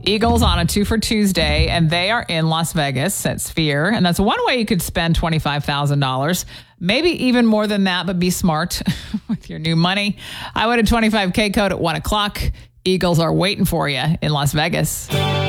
Eagles on a 2 for Tuesday, and they are in Las Vegas at Sphere. And that's one way you could spend $25,000. Maybe even more than that, but be smart with your new money. I win a 25K code at 1 o'clock. Eagles are waiting for you in Las Vegas.